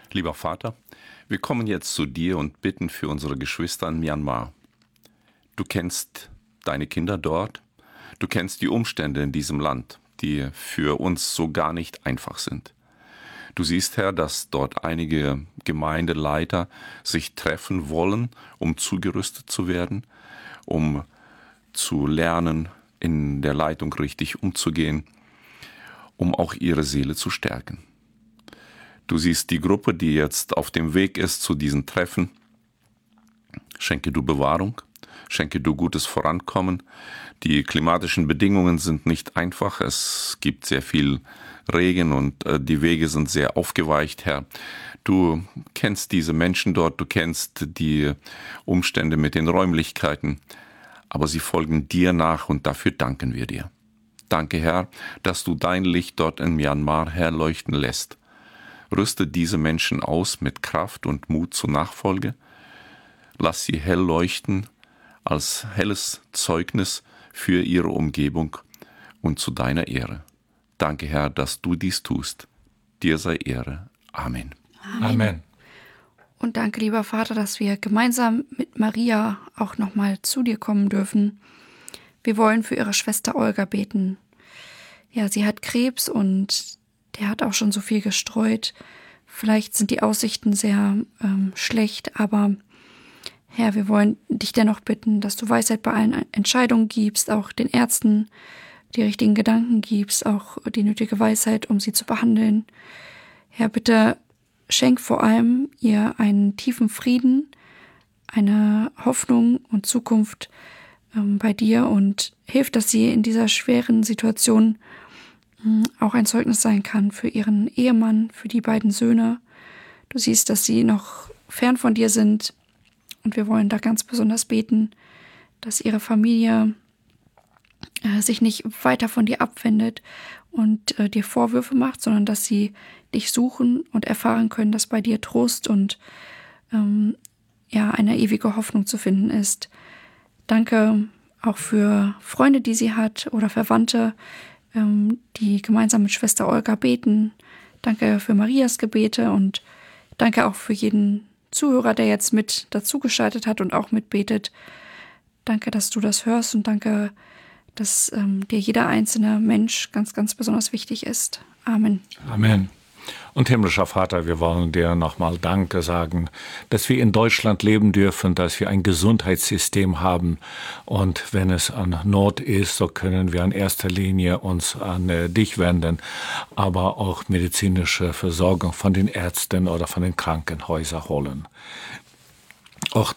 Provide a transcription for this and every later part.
Lieber Vater, wir kommen jetzt zu dir und bitten für unsere Geschwister in Myanmar. Du kennst deine Kinder dort, du kennst die Umstände in diesem Land, die für uns so gar nicht einfach sind. Du siehst, Herr, dass dort einige Gemeindeleiter sich treffen wollen, um zugerüstet zu werden, um zu lernen, in der Leitung richtig umzugehen, um auch ihre Seele zu stärken. Du siehst die Gruppe, die jetzt auf dem Weg ist zu diesen Treffen. Schenke du Bewahrung, schenke du gutes Vorankommen. Die klimatischen Bedingungen sind nicht einfach. Es gibt sehr viel Regen und die Wege sind sehr aufgeweicht, Herr. Du kennst diese Menschen dort, du kennst die Umstände mit den Räumlichkeiten, aber sie folgen dir nach und dafür danken wir dir. Danke, Herr, dass du dein Licht dort in Myanmar herleuchten lässt. Rüste diese Menschen aus mit Kraft und Mut zur Nachfolge. Lass sie hell leuchten als helles Zeugnis für ihre Umgebung und zu deiner Ehre. Danke, Herr, dass du dies tust. Dir sei Ehre. Amen. Amen. Und danke, lieber Vater, dass wir gemeinsam mit Maria auch nochmal zu dir kommen dürfen. Wir wollen für ihre Schwester Olga beten. Ja, sie hat Krebs und der hat auch schon so viel gestreut. Vielleicht sind die Aussichten sehr schlecht, aber Herr, wir wollen dich dennoch bitten, dass du Weisheit bei allen Entscheidungen gibst, auch den Ärzten die richtigen Gedanken gibst, auch die nötige Weisheit, um sie zu behandeln. Herr, bitte schenk vor allem ihr einen tiefen Frieden, eine Hoffnung und Zukunft bei dir und hilf, dass sie in dieser schweren Situation auch ein Zeugnis sein kann für ihren Ehemann, für die beiden Söhne. Du siehst, dass sie noch fern von dir sind und wir wollen da ganz besonders beten, dass ihre Familie sich nicht weiter von dir abwendet und dir Vorwürfe macht, sondern dass sie dich suchen und erfahren können, dass bei dir Trost und eine ewige Hoffnung zu finden ist. Danke auch für Freunde, die sie hat oder Verwandte, die gemeinsam mit Schwester Olga beten. Danke für Marias Gebete und danke auch für jeden Zuhörer, der jetzt mit dazugeschaltet hat und auch mitbetet. Danke, dass du das hörst und danke, dass dir jeder einzelne Mensch ganz, ganz besonders wichtig ist. Amen. Amen. Und himmlischer Vater, wir wollen dir nochmal Danke sagen, dass wir in Deutschland leben dürfen, dass wir ein Gesundheitssystem haben. Und wenn es an Not ist, so können wir in erster Linie uns an dich wenden, aber auch medizinische Versorgung von den Ärzten oder von den Krankenhäusern holen. Auch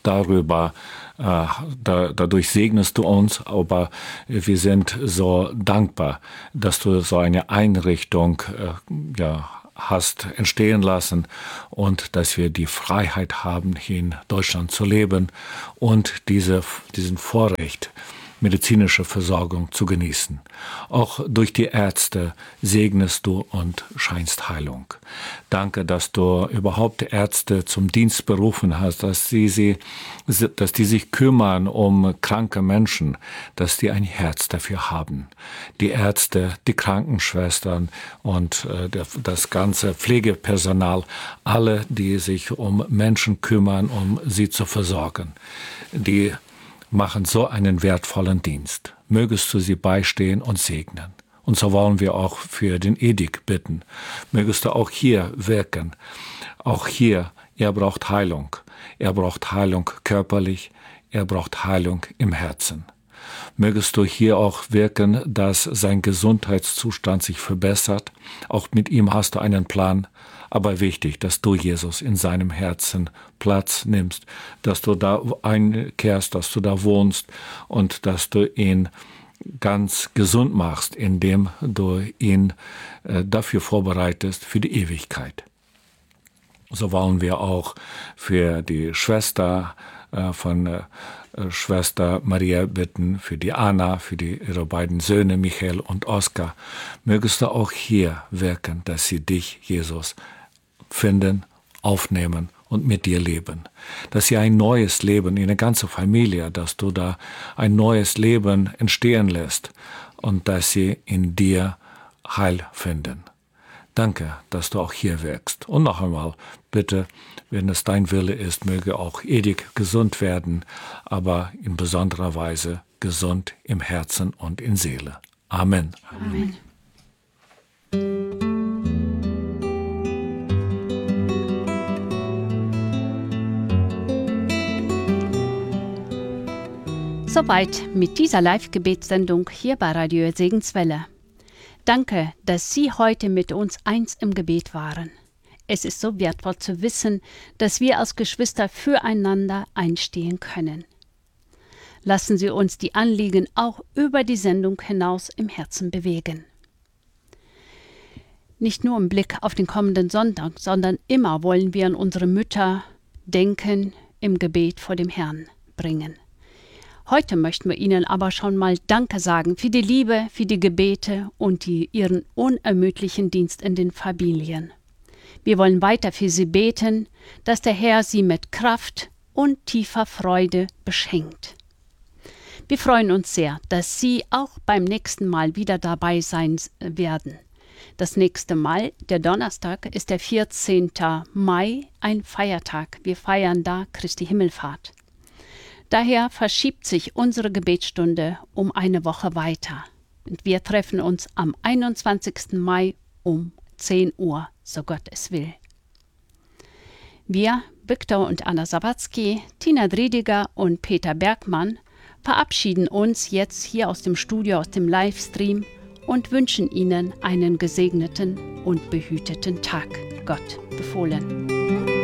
dadurch segnest du uns, aber wir sind so dankbar, dass du so eine Einrichtung hast entstehen lassen und dass wir die Freiheit haben, hier in Deutschland zu leben und diesen Vorrecht, medizinische Versorgung zu genießen. Auch durch die Ärzte segnest du und scheinst Heilung. Danke, dass du überhaupt Ärzte zum Dienst berufen hast, dass die sich kümmern um kranke Menschen, dass die ein Herz dafür haben. Die Ärzte, die Krankenschwestern und das ganze Pflegepersonal, alle, die sich um Menschen kümmern, um sie zu versorgen, die machen so einen wertvollen Dienst. Mögest du sie beistehen und segnen. Und so wollen wir auch für den Edik bitten. Mögest du auch hier wirken. Auch hier, er braucht Heilung. Er braucht Heilung körperlich. Er braucht Heilung im Herzen. Mögest du hier auch wirken, dass sein Gesundheitszustand sich verbessert. Auch mit ihm hast du einen Plan. Aber wichtig, dass du, Jesus, in seinem Herzen Platz nimmst, dass du da einkehrst, dass du da wohnst und dass du ihn ganz gesund machst, indem du ihn dafür vorbereitest, für die Ewigkeit. So wollen wir auch für die Schwester von Schwester Maria bitten, für die Anna, für ihre beiden Söhne Michael und Oskar. Mögest du auch hier wirken, dass sie dich, Jesus, finden, aufnehmen und mit dir leben. Dass sie ein neues Leben, in der ganzen Familie, dass du da ein neues Leben entstehen lässt und dass sie in dir Heil finden. Danke, dass du auch hier wirkst. Und noch einmal, bitte, wenn es dein Wille ist, möge auch Edith gesund werden, aber in besonderer Weise gesund im Herzen und in Seele. Amen. Amen. Soweit mit dieser Live-Gebetssendung hier bei Radio Segenswelle. Danke, dass Sie heute mit uns eins im Gebet waren. Es ist so wertvoll zu wissen, dass wir als Geschwister füreinander einstehen können. Lassen Sie uns die Anliegen auch über die Sendung hinaus im Herzen bewegen. Nicht nur im Blick auf den kommenden Sonntag, sondern immer wollen wir an unsere Mütter denken, im Gebet vor dem Herrn bringen. Heute möchten wir Ihnen aber schon mal Danke sagen für die Liebe, für die Gebete und Ihren unermüdlichen Dienst in den Familien. Wir wollen weiter für Sie beten, dass der Herr Sie mit Kraft und tiefer Freude beschenkt. Wir freuen uns sehr, dass Sie auch beim nächsten Mal wieder dabei sein werden. Das nächste Mal, der Donnerstag, ist der 14. Mai, ein Feiertag. Wir feiern da Christi Himmelfahrt. Daher verschiebt sich unsere Gebetsstunde um eine Woche weiter. Und wir treffen uns am 21. Mai um 10 Uhr, so Gott es will. Wir, Viktor und Anna Sawatzki, Tina Driediger und Peter Bergmann, verabschieden uns jetzt hier aus dem Studio, aus dem Livestream und wünschen Ihnen einen gesegneten und behüteten Tag. Gott befohlen.